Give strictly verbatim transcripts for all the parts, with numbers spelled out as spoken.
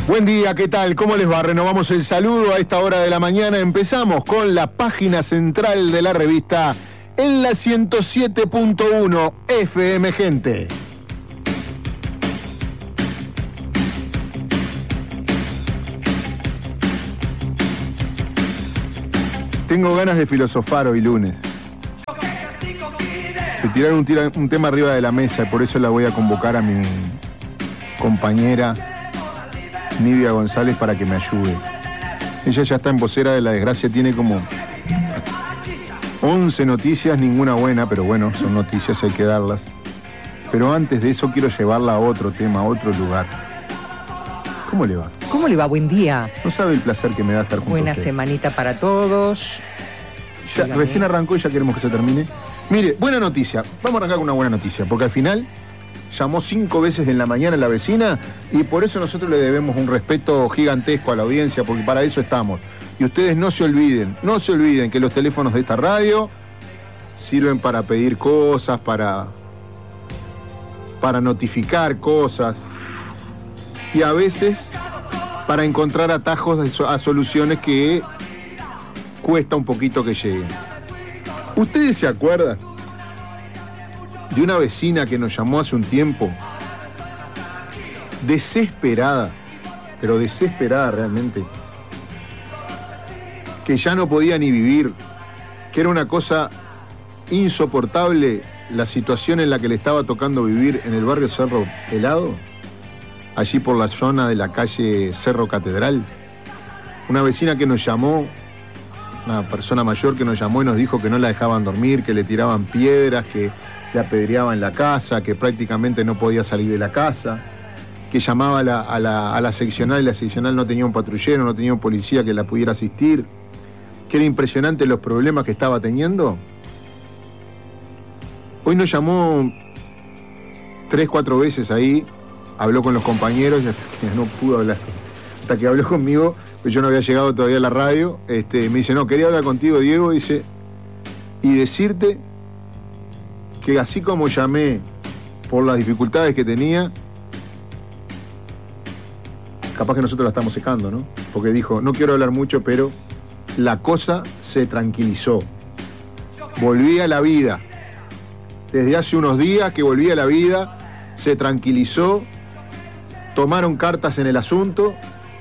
Buen día, ¿qué tal? ¿Cómo les va? Renovamos el saludo a esta hora de la mañana. Empezamos con la página central de la revista en la ciento siete punto uno F M, gente. Tengo ganas de filosofar hoy lunes. De tirar un, tira, un tema arriba de la mesa, y por eso la voy a convocar a mi compañera Nidia González para que me ayude. Ella ya está en vocera de la desgracia, tiene como once noticias, ninguna buena, pero bueno, son noticias, hay que darlas. Pero antes de eso quiero llevarla a otro tema, a otro lugar. ¿Cómo le va? ¿Cómo le va? Buen día. No sabe el placer que me da estar junto Buena a usted. Semanita para todos. Ya, recién arrancó y ya queremos que se termine. Mire, buena noticia. Vamos a arrancar con una buena noticia, porque al final llamó cinco veces en la mañana la vecina y por eso nosotros le debemos un respeto gigantesco a la audiencia, porque para eso estamos. Y ustedes no se olviden, no se olviden que los teléfonos de esta radio sirven para pedir cosas, para, para notificar cosas y a veces para encontrar atajos a soluciones que cuesta un poquito que lleguen. ¿Ustedes se acuerdan de una vecina que nos llamó hace un tiempo? Desesperada, pero desesperada realmente. Que ya no podía ni vivir, que era una cosa insoportable la situación en la que le estaba tocando vivir en el barrio Cerro Helado, allí por la zona de la calle Cerro Catedral. Una vecina que nos llamó, una persona mayor que nos llamó y nos dijo que no la dejaban dormir, que le tiraban piedras, que le apedreaban la casa, que prácticamente no podía salir de la casa, que llamaba a la, a la, a la seccional y la seccional no tenía un patrullero, no tenía un policía que la pudiera asistir, que era impresionante los problemas que estaba teniendo. Hoy nos llamó tres, cuatro veces ahí, habló con los compañeros y hasta que no pudo hablar, hasta que habló conmigo, pues yo no había llegado todavía a la radio, este, me dice, no, quería hablar contigo, Diego, dice, y decirte que así como llamé por las dificultades que tenía, capaz que nosotros la estamos secando, ¿no? Porque dijo, no quiero hablar mucho, pero la cosa se tranquilizó. Volví a la vida. Desde hace unos días que volví a la vida, se tranquilizó, tomaron cartas en el asunto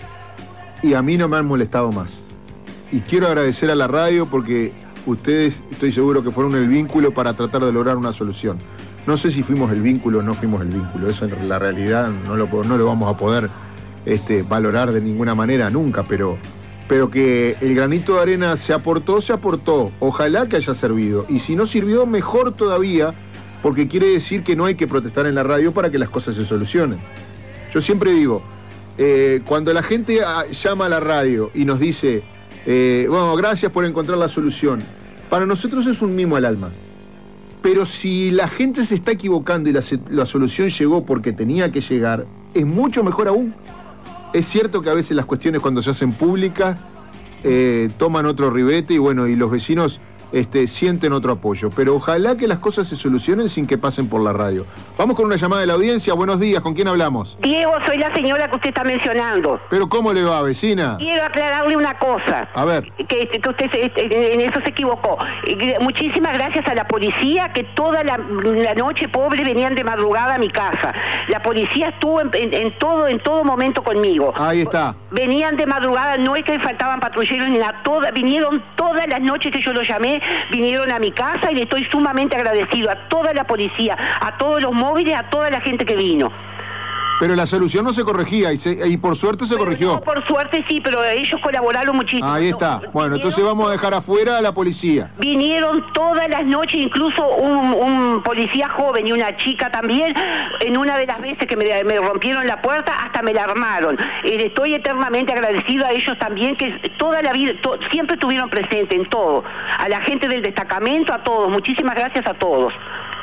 y a mí no me han molestado más. Y quiero agradecer a la radio porque ustedes, estoy seguro que fueron el vínculo para tratar de lograr una solución. No sé si fuimos el vínculo o no fuimos el vínculo, eso en la realidad no lo, no lo vamos a poder este, valorar de ninguna manera nunca, pero, pero que el granito de arena se aportó, se aportó. Ojalá que haya servido. Y si no sirvió, mejor todavía, porque quiere decir que no hay que protestar en la radio para que las cosas se solucionen. Yo siempre digo, eh, cuando la gente a, llama a la radio y nos dice, eh, bueno, gracias por encontrar la solución, para nosotros es un mimo al alma. Pero si la gente se está equivocando y la, la solución llegó porque tenía que llegar, es mucho mejor aún. Es cierto que a veces las cuestiones cuando se hacen públicas eh, toman otro ribete y bueno, y los vecinos este, sienten otro apoyo. Pero ojalá que las cosas se solucionen sin que pasen por la radio. Vamos con una llamada de la audiencia. Buenos días, ¿con quién hablamos? Diego, soy la señora que usted está mencionando. ¿Pero cómo le va, vecina? Quiero aclararle una cosa. A ver. Que, que usted se, en eso se equivocó. Muchísimas gracias a la policía, que toda la, la noche, pobres, venían de madrugada a mi casa. La policía estuvo en, en, en todo en todo momento conmigo. Ahí está. Venían de madrugada, no es que faltaban patrulleros ni nada. Toda, vinieron todas las noches que yo lo llamé, vinieron a mi casa y le estoy sumamente agradecido a toda la policía, a todos los móviles, a toda la gente que vino. Pero la solución no se corregía y, se, y por suerte se bueno, corrigió. No, por suerte sí, pero ellos colaboraron muchísimo. Ahí está. No, bueno, entonces vamos a dejar afuera a la policía. Vinieron todas las noches, incluso un, un policía joven y una chica también. En una de las veces que me, me rompieron la puerta, hasta me la armaron. Eh, estoy eternamente agradecido a ellos también, que toda la vida, to, siempre estuvieron presentes en todo. A la gente del destacamento, a todos. Muchísimas gracias a todos.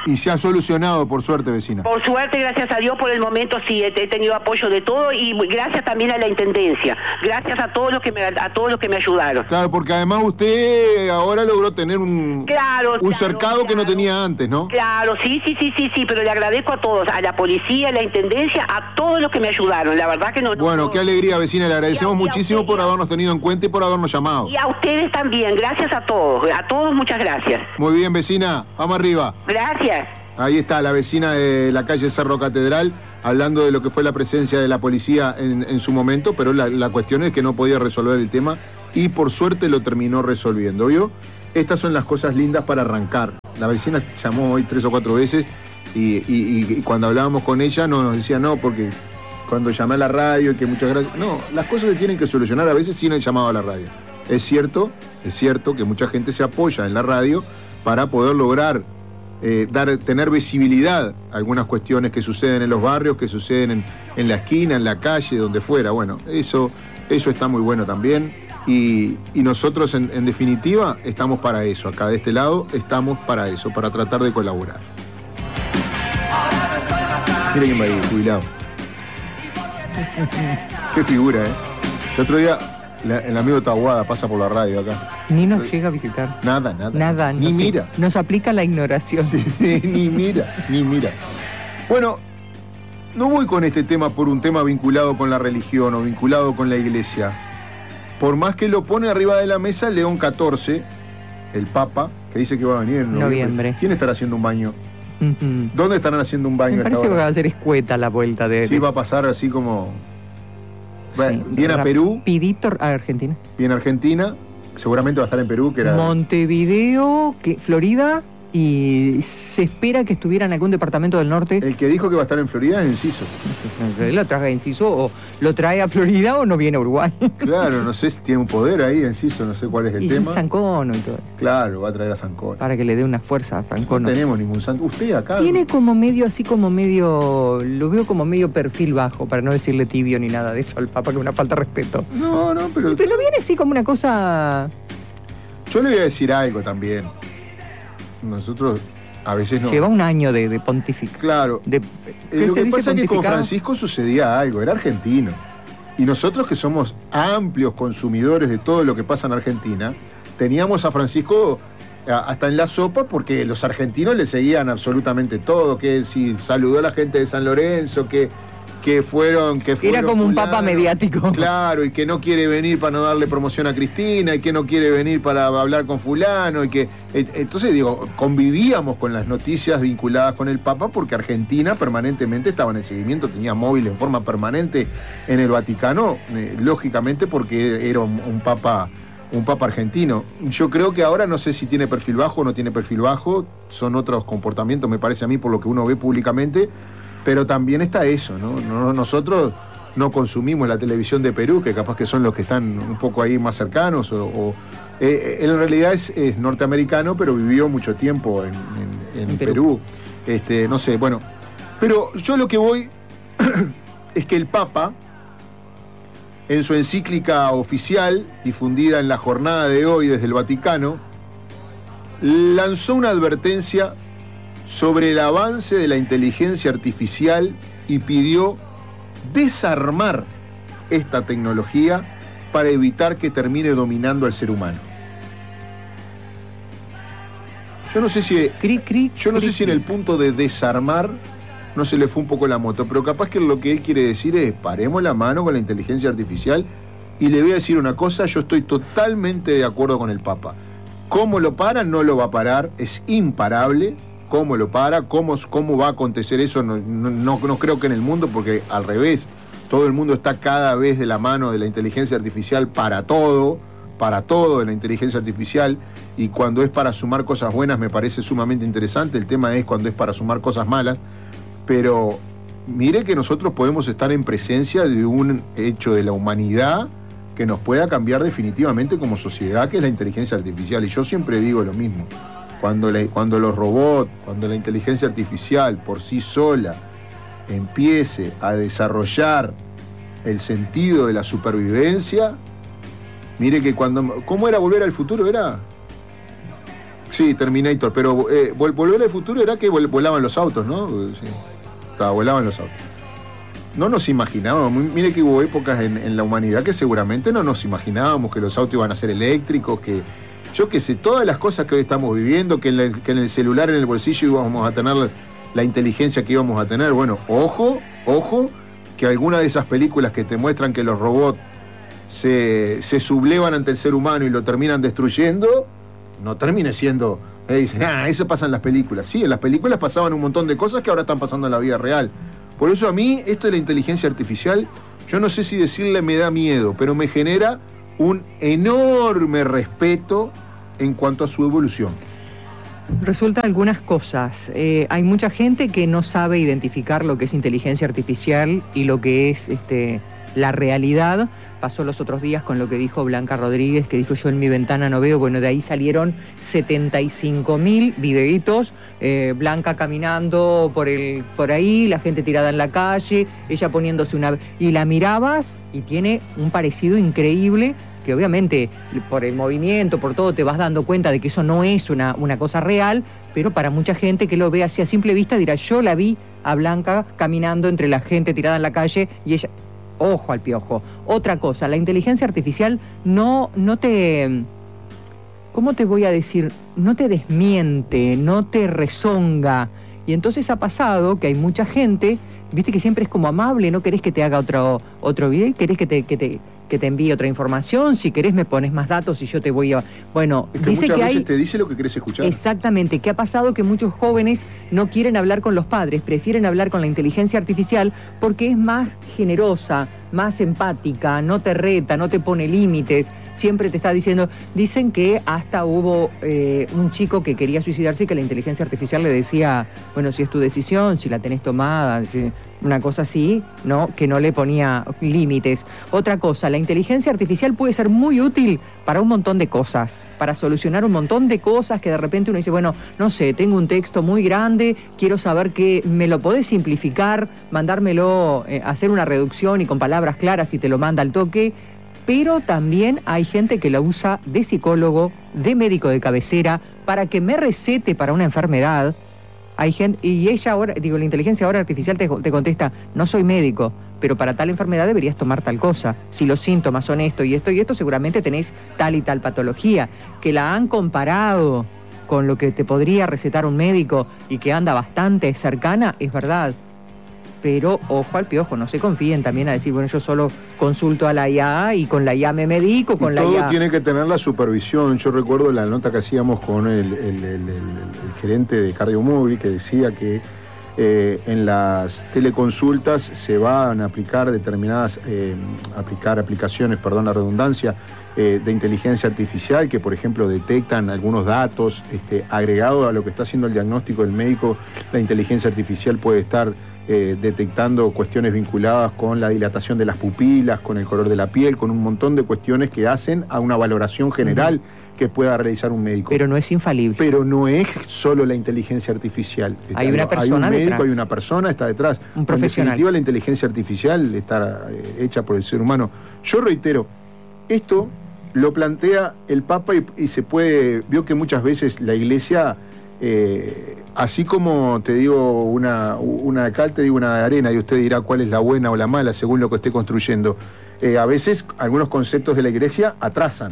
Y se ha solucionado, por suerte, vecina. Por suerte, gracias a Dios, por el momento sí, he, he tenido apoyo de todo y gracias también a la Intendencia. Gracias a todos los que me, a todos los que me ayudaron. Claro, porque además usted ahora logró tener un, claro, un claro, cercado claro. que no tenía antes, ¿no? Claro, sí, sí, sí, sí, sí, pero le agradezco a todos, a la policía, a la Intendencia, a todos los que me ayudaron. La verdad que no... Bueno, no, qué alegría, vecina. Le agradecemos y a, y a muchísimo usted, por habernos tenido en cuenta y por habernos llamado. Y a ustedes también, gracias a todos. A todos, muchas gracias. Muy bien, vecina. Vamos arriba. Gracias. Ahí está la vecina de la calle Cerro Catedral, hablando de lo que fue la presencia de la policía en, en su momento, pero la, la cuestión es que no podía resolver el tema y por suerte lo terminó resolviendo, ¿vio? Estas son las cosas lindas para arrancar. La vecina llamó hoy tres o cuatro veces y, y, y cuando hablábamos con ella no nos decía no, porque cuando llamé a la radio y que muchas gracias... No, las cosas se tienen que solucionar a veces sin el llamado a la radio. Es cierto, es cierto que mucha gente se apoya en la radio para poder lograr Eh, dar, tener visibilidad a algunas cuestiones que suceden en los barrios, que suceden en, en la esquina, en la calle, donde fuera. Bueno, eso, eso está muy bueno también. Y, y nosotros, en, en definitiva, estamos para eso. Acá de este lado, estamos para eso, para tratar de colaborar. Mire quién va ahí, jubilado. Qué figura, ¿eh? El otro día, la, el amigo Tahuada pasa por la radio acá. Ni nos llega a visitar. Nada, nada. Nada. Ni nos, mira. Nos aplica la ignoración. Sí, ni mira, ni mira. Bueno, no voy con este tema por un tema vinculado con la religión o vinculado con la iglesia. Por más que lo pone arriba de la mesa León catorce, el Papa, que dice que va a venir en noviembre. Noviembre. ¿Quién estará haciendo un baño? Uh-huh. ¿Dónde estarán haciendo un baño? Me parece que va a ser escueta la vuelta de... Sí, va a pasar así como... Sí, viene a Perú. Rapidito a Argentina. Viene a Argentina. Seguramente va a estar en Perú, que era... Montevideo, que, Florida, y se espera que estuviera en algún departamento del norte. El que dijo que va a estar en Florida es Enciso. Lo trae a Enciso, o lo trae a Florida o no viene a Uruguay. Claro, no sé si tiene un poder ahí Enciso, no sé cuál es el y tema. Sancono y todo eso. Claro, va a traer a Sancono. Para que le dé una fuerza a Sancono. No tenemos ningún santo. Usted acá... Tiene como medio, así como medio... Lo veo como medio perfil bajo, para no decirle tibio ni nada de eso al Papa, que es una falta de respeto. No, no, pero... Pero viene así como una cosa... Yo le voy a decir algo también. Nosotros a veces no... Lleva un año de, de pontificar. Claro. De, eh, lo que pasa es que con Francisco sucedía algo, era argentino. Y nosotros que somos amplios consumidores de todo lo que pasa en Argentina, teníamos a Francisco a, hasta en la sopa porque los argentinos le seguían absolutamente todo, que si saludó a la gente de San Lorenzo, que... que fueron, que fueron Era como un fulano, papa mediático. Claro, y que no quiere venir para no darle promoción a Cristina, y que no quiere venir para hablar con fulano, y que... Entonces, digo, convivíamos con las noticias vinculadas con el Papa porque Argentina permanentemente estaba en el seguimiento, tenía móvil en forma permanente en el Vaticano, eh, lógicamente porque era un, un Papa... un papa argentino. Yo creo que ahora no sé si tiene perfil bajo o no tiene perfil bajo, son otros comportamientos, me parece a mí, por lo que uno ve públicamente. Pero también está eso, ¿no? Nosotros no consumimos la televisión de Perú, que capaz que son los que están un poco ahí más cercanos, o, o eh, él en realidad es, es norteamericano, pero vivió mucho tiempo en, en, en, en Perú. Perú. Este, no sé, bueno. Pero yo lo que voy es que el Papa, en su encíclica oficial, difundida en la jornada de hoy desde el Vaticano, lanzó una advertencia sobre el avance de la inteligencia artificial y pidió desarmar esta tecnología para evitar que termine dominando al ser humano. Yo no sé si, cri, cri, yo no cri, sé si en el punto de desarmar no se le fue un poco la moto, pero capaz que lo que él quiere decir es paremos la mano con la inteligencia artificial. Y le voy a decir una cosa, yo estoy totalmente de acuerdo con el Papa. ¿Cómo lo para? No lo va a parar, es imparable. ¿Cómo lo para? ¿Cómo, cómo va a acontecer eso? No, no, no, no creo que en el mundo, porque al revés, todo el mundo está cada vez de la mano de la inteligencia artificial para todo, para todo de la inteligencia artificial, y cuando es para sumar cosas buenas me parece sumamente interesante, el tema es cuando es para sumar cosas malas, pero mire que nosotros podemos estar en presencia de un hecho de la humanidad que nos pueda cambiar definitivamente como sociedad, que es la inteligencia artificial, y yo siempre digo lo mismo. Cuando, la, cuando los robots, cuando la inteligencia artificial por sí sola empiece a desarrollar el sentido de la supervivencia, mire que cuando... ¿Cómo era Volver al Futuro? Era... Sí, Terminator, pero eh, vol Volver al Futuro era que vol volaban los autos, ¿no? Sí. Estaba, volaban los autos. No nos imaginábamos, mire que hubo épocas en, en la humanidad que seguramente no nos imaginábamos que los autos iban a ser eléctricos, que yo qué sé, todas las cosas que hoy estamos viviendo, que en, el, que en el celular, en el bolsillo íbamos a tener la, la inteligencia que íbamos a tener. Bueno, ojo, ojo, que algunas de esas películas que te muestran que los robots se, se sublevan ante el ser humano y lo terminan destruyendo, no termine siendo, eh, dicen, ah, eso pasa en las películas. Sí, en las películas pasaban un montón de cosas que ahora están pasando en la vida real. Por eso a mí, esto de la inteligencia artificial, yo no sé si decirle me da miedo, pero me genera un enorme respeto en cuanto a su evolución. Resulta algunas cosas. Eh, hay mucha gente que no sabe identificar lo que es inteligencia artificial y lo que es este, la realidad. Pasó los otros días con lo que dijo Blanca Rodríguez, que dijo yo en mi ventana no veo. Bueno, de ahí salieron setenta y cinco mil videitos, eh, Blanca caminando por, el, por ahí, la gente tirada en la calle, ella poniéndose una... Y la mirabas y tiene un parecido increíble, que obviamente por el movimiento, por todo, te vas dando cuenta de que eso no es una, una cosa real, pero para mucha gente que lo ve así a simple vista dirá, yo la vi a Blanca caminando entre la gente tirada en la calle y ella... Ojo al piojo. Otra cosa, la inteligencia artificial no, no te... ¿Cómo te voy a decir? No te desmiente, no te rezonga. Y entonces ha pasado que hay mucha gente, viste que siempre es como amable, no querés que te haga otro, otro video, querés que te, que te, que te envíe otra información, si querés me pones más datos y yo te voy a... Bueno, es que dice muchas que veces hay... te dice lo que querés escuchar. Exactamente, que ha pasado que muchos jóvenes no quieren hablar con los padres, prefieren hablar con la inteligencia artificial porque es más generosa, más empática, no te reta, no te pone límites, siempre te está diciendo... Dicen que hasta hubo eh, un chico que quería suicidarse y que la inteligencia artificial le decía, bueno, si es tu decisión, si la tenés tomada, si... una cosa así, ¿no? Que no le ponía límites. Otra cosa, la inteligencia artificial puede ser muy útil para un montón de cosas, para solucionar un montón de cosas que de repente uno dice, bueno, no sé, tengo un texto muy grande, quiero saber que me lo podés simplificar, mandármelo, eh, hacer una reducción y con palabras claras y te lo manda al toque. Pero también hay gente que la usa de psicólogo, de médico de cabecera, para que me recete para una enfermedad. Hay gente, y ella ahora, digo, la inteligencia ahora artificial te, te contesta, no soy médico, pero para tal enfermedad deberías tomar tal cosa. Si los síntomas son esto y esto y esto, seguramente tenés tal y tal patología. Que la han comparado con lo que te podría recetar un médico y que anda bastante cercana, es verdad. Pero ojo al piojo, no se confíen también a decir, bueno, yo solo consulto a la I A y con la I A me medico, con y la todo I A... tiene que tener la supervisión. Yo recuerdo la nota que hacíamos con el, el, el, el, el gerente de Cardiomóvil, que decía que eh, en las teleconsultas se van a aplicar determinadas, eh, aplicar aplicaciones, perdón la redundancia, eh, de inteligencia artificial, que por ejemplo detectan algunos datos este, agregados a lo que está haciendo el diagnóstico del médico. La inteligencia artificial puede estar Eh, detectando cuestiones vinculadas con la dilatación de las pupilas, con el color de la piel, con un montón de cuestiones que hacen a una valoración general uh-huh. que pueda realizar un médico. Pero no es infalible. Pero no es solo la inteligencia artificial. Está, hay una persona Hay un médico, detrás. hay una persona, está detrás. Un profesional. En definitiva, la inteligencia artificial está eh, hecha por el ser humano. Yo reitero, esto lo plantea el Papa y, y se puede... Vio que muchas veces la Iglesia... Eh, así como te digo una, una de cal, te digo una de arena, y usted dirá cuál es la buena o la mala según lo que esté construyendo. Eh, a veces algunos conceptos de la Iglesia atrasan.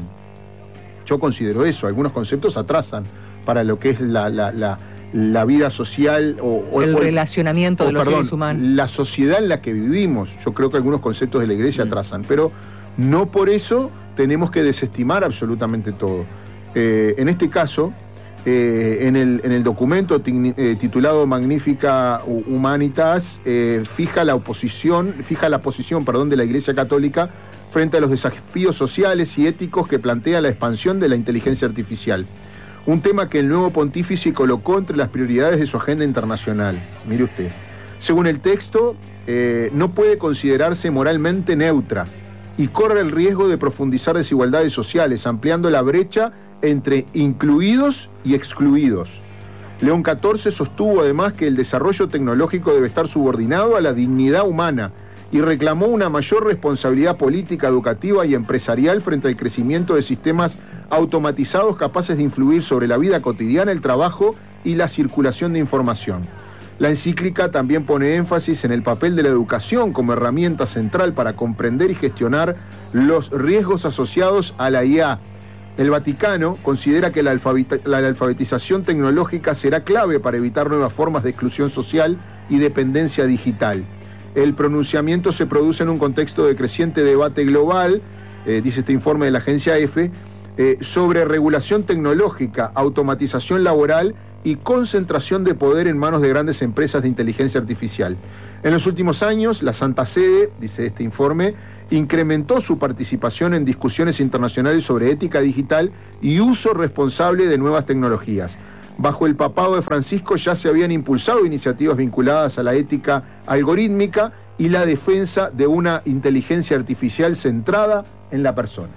Yo considero eso, algunos conceptos atrasan para lo que es la, la, la, la vida social o, o el o, relacionamiento o, de los perdón, seres humanos. La sociedad en la que vivimos. Yo creo que algunos conceptos de la Iglesia mm. atrasan, pero no por eso tenemos que desestimar absolutamente todo. Eh, en este caso... Eh, en, el, en el documento eh, titulado Magnifica Humanitas, eh, fija la oposición, fija la posición, perdón, de la Iglesia Católica frente a los desafíos sociales y éticos que plantea la expansión de la inteligencia artificial. Un tema que el nuevo pontífice colocó entre las prioridades de su agenda internacional. Mire usted. Según el texto, eh, no puede considerarse moralmente neutra y corre el riesgo de profundizar desigualdades sociales, ampliando la brecha entre incluidos y excluidos. León catorce sostuvo además que el desarrollo tecnológico debe estar subordinado a la dignidad humana y reclamó una mayor responsabilidad política, educativa y empresarial frente al crecimiento de sistemas automatizados capaces de influir sobre la vida cotidiana, el trabajo y la circulación de información. La encíclica también pone énfasis en el papel de la educación como herramienta central para comprender y gestionar los riesgos asociados a la I A. El Vaticano considera que la, alfabeta, la alfabetización tecnológica será clave para evitar nuevas formas de exclusión social y dependencia digital. El pronunciamiento se produce en un contexto de creciente debate global, eh, dice este informe de la agencia EFE, eh, sobre regulación tecnológica, automatización laboral y concentración de poder en manos de grandes empresas de inteligencia artificial. En los últimos años, la Santa Sede, dice este informe, incrementó su participación en discusiones internacionales sobre ética digital y uso responsable de nuevas tecnologías. Bajo el papado de Francisco ya se habían impulsado iniciativas vinculadas a la ética algorítmica y la defensa de una inteligencia artificial centrada en la persona.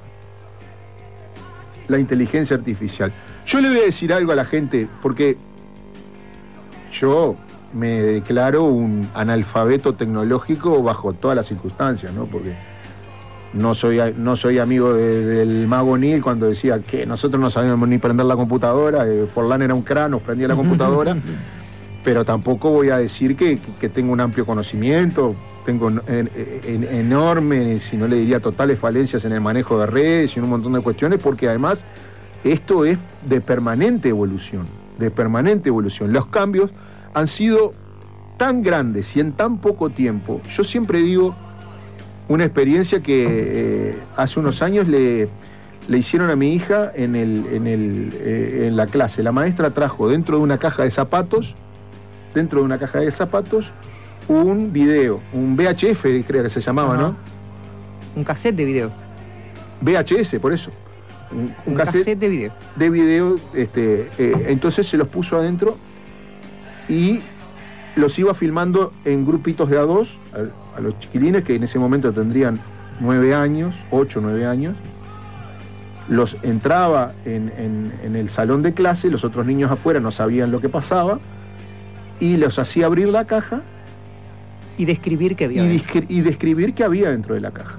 La inteligencia artificial. Yo le voy a decir algo a la gente, porque yo me declaro un analfabeto tecnológico bajo todas las circunstancias, ¿no? Porque no soy, no soy amigo de, del mago Neil cuando decía que nosotros no sabíamos ni prender la computadora, eh, Forlán era un cráneo, nos prendía la computadora, pero tampoco voy a decir que, que, que tengo un amplio conocimiento, tengo en, en, enorme, si no le diría totales falencias en el manejo de redes y un montón de cuestiones, porque además esto es de permanente evolución, de permanente evolución. Los cambios han sido tan grandes y en tan poco tiempo. Yo siempre digo una experiencia que eh, hace unos años le, le hicieron a mi hija en, el, en, el, eh, en la clase. La maestra trajo dentro de una caja de zapatos, dentro de una caja de zapatos, un video, un V H F, creo que se llamaba, Ajá. ¿no? Un cassette de video. V H S, por eso. Un, Un, un cassette, cassette de video. de video, este, eh, entonces se los puso adentro y los iba filmando en grupitos de a dos, a, a los chiquilines que en ese momento tendrían nueve años, ocho, nueve años, los entraba en, en, en el salón de clase, los otros niños afuera no sabían lo que pasaba, y los hacía abrir la caja Y describir qué había. y, dentro. descri- y describir qué había dentro de la caja.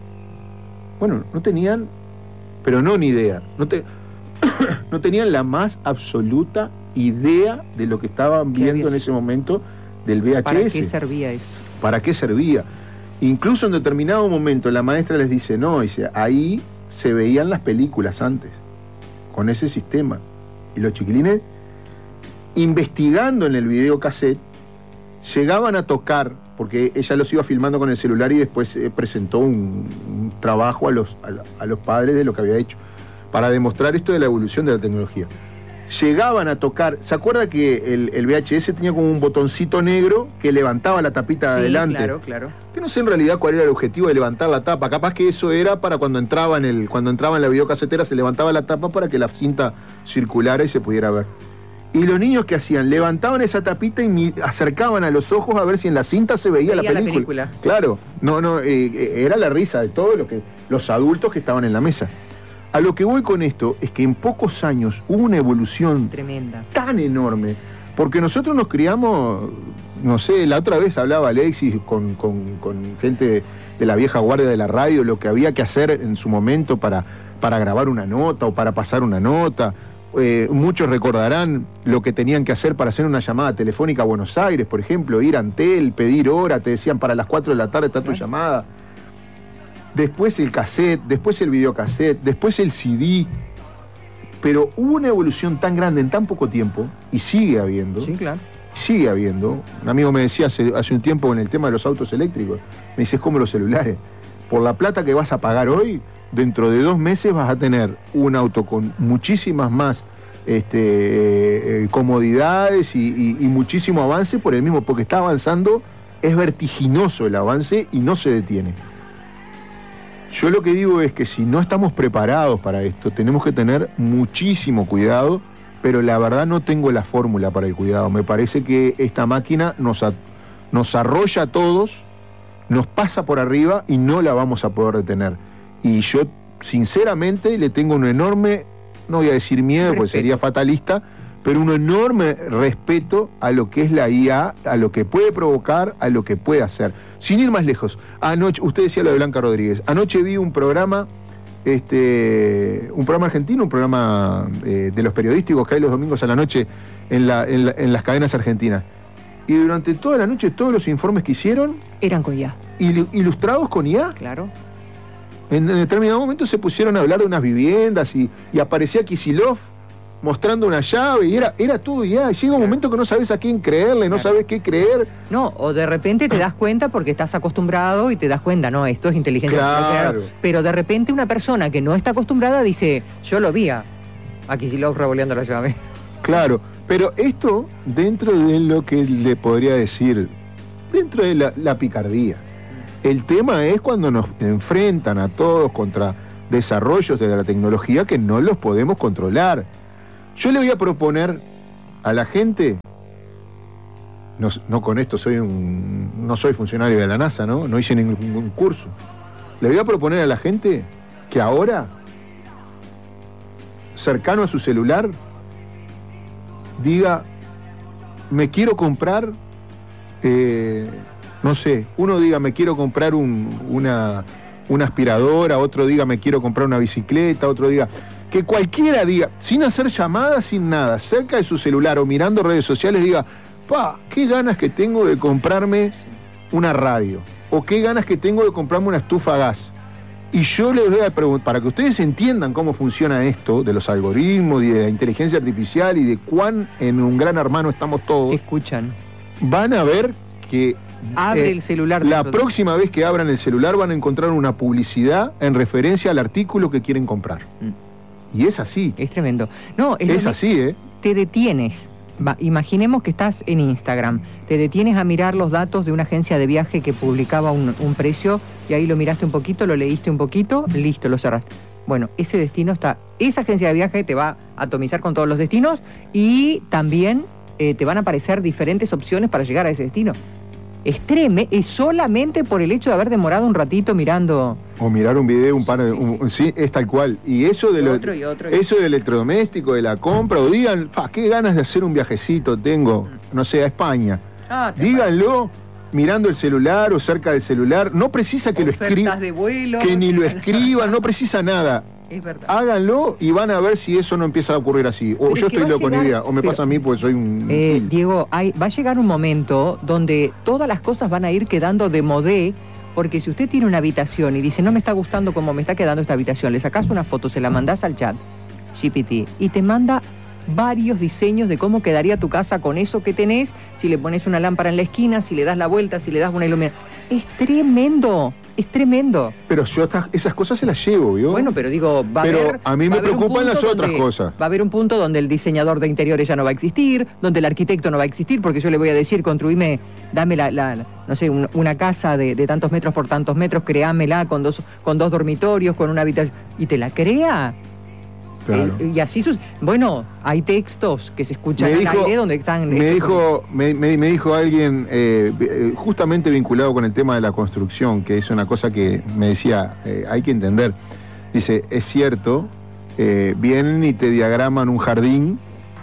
Bueno, no tenían, pero no ni idea, no, te, no tenían la más absoluta idea de lo que estaban ¿Qué viendo había en ese momento del V H S. ¿Para qué servía eso? ¿Para qué servía? Incluso en determinado momento la maestra les dice, no, dice, ahí se veían las películas antes, con ese sistema. Y los chiquilines, investigando en el videocassette, llegaban a tocar, porque ella los iba filmando con el celular y después eh, presentó un, un trabajo a los, a, la- a los padres de lo que había hecho, para demostrar esto de la evolución de la tecnología. Llegaban a tocar, ¿se acuerda que el, el V H S tenía como un botoncito negro que levantaba la tapita de Sí, adelante? claro, claro. Que no sé en realidad cuál era el objetivo de levantar la tapa. Capaz que eso era para cuando entraba en el, cuando entraba en la videocasetera, se levantaba la tapa para que la cinta circulara y se pudiera ver. Y los niños, ¿qué hacían? Levantaban esa tapita y mi- acercaban a los ojos a ver si en la cinta se veía, Veía la, la película. película. Claro, no, no, eh, eh, era la risa de todos lo que, los adultos que estaban en la mesa. A lo que voy con esto es que en pocos años hubo una evolución Tremenda. tan enorme, porque nosotros nos criamos, no sé, la otra vez hablaba Alexis con, con- con gente de, de la vieja guardia de la radio, lo que había que hacer en su momento para, para grabar una nota o para pasar una nota. Eh, muchos recordarán lo que tenían que hacer para hacer una llamada telefónica a Buenos Aires, por ejemplo, ir a Antel, pedir hora, te decían para las cuatro de la tarde está tu Claro. llamada. Después el cassette, después el videocassette, después el C D. Pero hubo una evolución tan grande en tan poco tiempo, y sigue habiendo, Sí, claro. sigue habiendo. Un amigo me decía hace, hace un tiempo en el tema de los autos eléctricos, me dice, es como los celulares. Por la plata que vas a pagar hoy, dentro de dos meses vas a tener un auto con muchísimas más este, eh, comodidades y, y- y muchísimo avance por el mismo, porque está avanzando, es vertiginoso el avance y no se detiene. Yo lo que digo es que si no estamos preparados para esto, tenemos que tener muchísimo cuidado, pero la verdad no tengo la fórmula para el cuidado. Me parece que esta máquina nos, a- nos arrolla a todos, nos pasa por arriba y no la vamos a poder detener. Y yo, sinceramente, le tengo un enorme, no voy a decir miedo, porque Respeto. sería fatalista, pero un enorme respeto a lo que es la I A, a lo que puede provocar, a lo que puede hacer. Sin ir más lejos, anoche, usted decía lo de Blanca Rodríguez, anoche vi un programa, este, un programa argentino, un programa eh, de los periodísticos que hay los domingos a la noche en, la, en, la, en las cadenas argentinas. Y durante toda la noche todos los informes que hicieron... Eran con I A. Il, ilustrados con I A. Claro. En, en determinado momento se pusieron a hablar de unas viviendas y, y aparecía Kicillof mostrando una llave y era, era todo I A. Llega un momento que no sabes a quién creerle, no claro. sabes qué creer. No, o de repente te das cuenta porque estás acostumbrado y te das cuenta, no, esto es inteligencia claro. artificial. Pero de repente una persona que no está acostumbrada dice, yo lo vi a Kicillof revoleando la llave. Claro, pero esto dentro de lo que le podría decir, dentro de la, la picardía. El tema es cuando nos enfrentan a todos contra desarrollos de la tecnología que no los podemos controlar. Yo le voy a proponer a la gente, no, no con esto soy un, no soy funcionario de la NASA, ¿no? No hice ningún curso. Le voy a proponer a la gente que ahora, cercano a su celular, diga, me quiero comprar, eh, no sé, uno diga, me quiero comprar un, una, una aspiradora, otro diga, me quiero comprar una bicicleta, otro diga... Que cualquiera diga, sin hacer llamadas, sin nada, cerca de su celular o mirando redes sociales, diga, pa, qué ganas que tengo de comprarme una radio, o qué ganas que tengo de comprarme una estufa a gas. Y yo les voy a preguntar, para que ustedes entiendan cómo funciona esto, de los algoritmos y de la inteligencia artificial y de cuán en un gran hermano estamos todos. Escuchan. Van a ver que... Abre eh, el celular. La próxima vez que abran el celular van a encontrar una publicidad en referencia al artículo que quieren comprar. Mm. Y es así. Es tremendo. No, es, es así, ¿eh? Te detienes. Va, imaginemos que estás en Instagram. Te detienes a mirar los datos de una agencia de viaje que publicaba un, un precio y ahí lo miraste un poquito, lo leíste un poquito, listo, lo cerraste. Bueno, ese destino está... Esa agencia de viaje te va a atomizar con todos los destinos y también eh, te van a aparecer diferentes opciones para llegar a ese destino. Es tremendo, es solamente por el hecho de haber demorado un ratito mirando... O mirar un video, un par de... Sí, sí. Un, sí es tal cual. Y eso de lo, otro y otro y eso del electrodoméstico, de la compra, o digan, pa, qué ganas de hacer un viajecito tengo, no sé, a España. Ah, díganlo mirando el celular o cerca del celular. No precisa que Ofertas lo escriban. de vuelo, que ni lo escriban, no precisa nada. Es verdad. Háganlo y van a ver si eso no empieza a ocurrir así. O pero yo estoy loco, ni idea. O me pero, pasa a mí porque soy un... Eh, Diego, hay, va a llegar un momento donde todas las cosas van a ir quedando de modé, porque si usted tiene una habitación y dice, no me está gustando cómo me está quedando esta habitación, le sacás una foto, se la mandás al chat, G P T, y te manda varios diseños de cómo quedaría tu casa con eso que tenés, si le pones una lámpara en la esquina, si le das la vuelta, si le das una iluminación. Es tremendo. Es tremendo. Pero yo esas cosas se las llevo, ¿vio? Bueno, pero digo, va pero a haber... a mí me preocupan las otras donde, cosas. Va a haber un punto donde el diseñador de interiores ya no va a existir, donde el arquitecto no va a existir, porque yo le voy a decir, construíme, dame la, la no sé, un, una casa de, de tantos metros por tantos metros, créamela con dos, con dos dormitorios, con una habitación... Y te la crea. Claro. Eh, y así sus... Bueno, hay textos que se escuchan al aire donde están... Me dijo, con... me, me, me dijo alguien, eh, justamente vinculado con el tema de la construcción, que es una cosa que me decía, eh, hay que entender. Dice, es cierto, eh, vienen y te diagraman un jardín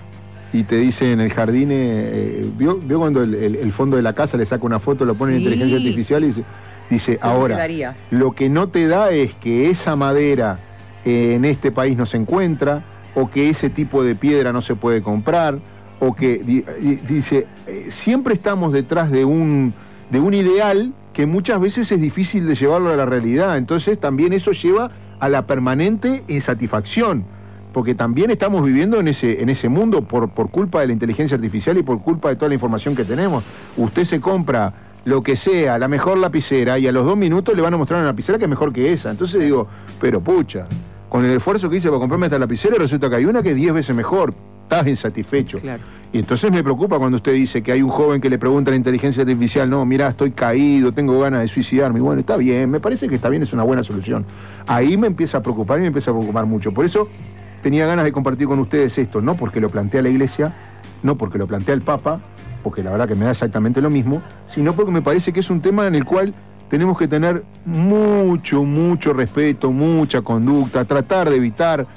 y te dicen, el jardín, eh, ¿vio, ¿vio cuando el, el, el fondo de la casa le saca una foto, lo pone sí, en inteligencia artificial y dice, dice ahora, quedaría? Lo que no te da es que esa madera... en este país no se encuentra, o que ese tipo de piedra no se puede comprar, o que, dice, siempre estamos detrás de un, de un ideal que muchas veces es difícil de llevarlo a la realidad, entonces también eso lleva a la permanente insatisfacción, porque también estamos viviendo en ese, en ese mundo por, por culpa de la inteligencia artificial y por culpa de toda la información que tenemos. Usted se compra lo que sea, la mejor lapicera, y a los dos minutos le van a mostrar una lapicera que es mejor que esa, entonces digo, pero pucha, con el esfuerzo que hice para comprarme esta lapicera, resulta que hay una que es diez veces mejor. Estás insatisfecho. Claro. Y entonces me preocupa cuando usted dice que hay un joven que le pregunta a la inteligencia artificial, no, mirá, estoy caído, tengo ganas de suicidarme. Y bueno, está bien, me parece que está bien, es una buena solución. Ahí me empieza a preocupar y me empieza a preocupar mucho. Por eso tenía ganas de compartir con ustedes esto, no porque lo plantea la Iglesia, no porque lo plantea el Papa, porque la verdad que me da exactamente lo mismo, sino porque me parece que es un tema en el cual tenemos que tener mucho, mucho respeto, mucha conducta, tratar de evitar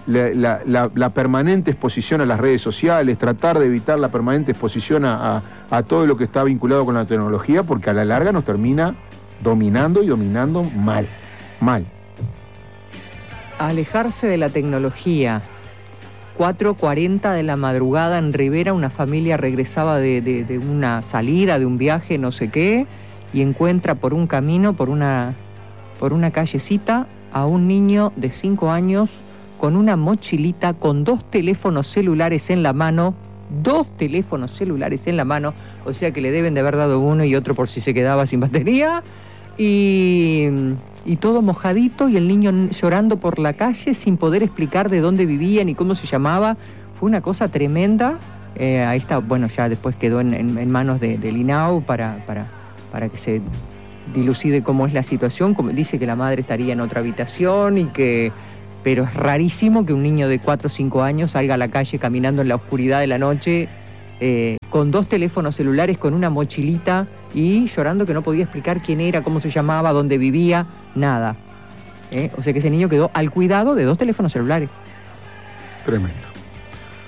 la, la, la, la permanente exposición a las redes sociales, tratar de evitar la permanente exposición a, a, a todo lo que está vinculado con la tecnología, porque a la larga nos termina dominando y dominando mal, mal. Alejarse de la tecnología. cuatro cuarenta de la madrugada en Rivera, una familia regresaba de, de, de una salida, de un viaje, no sé qué, y encuentra por un camino, por una, por una callecita, a un niño de cinco años con una mochilita, con dos teléfonos celulares en la mano, dos teléfonos celulares en la mano, o sea que le deben de haber dado uno y otro por si se quedaba sin batería, y... y todo mojadito y el niño llorando por la calle sin poder explicar de dónde vivía ni cómo se llamaba. Fue una cosa tremenda. Eh, ahí está, bueno, ya después quedó en, en, en manos de, del I N A U para, para, para que se dilucide cómo es la situación. Como dice que la madre estaría en otra habitación y que... Pero es rarísimo que un niño de cuatro o cinco años salga a la calle caminando en la oscuridad de la noche eh, con dos teléfonos celulares, con una mochilita y llorando que no podía explicar quién era, cómo se llamaba, dónde vivía, nada. ¿Eh? O sea que ese niño quedó al cuidado de dos teléfonos celulares. Tremendo.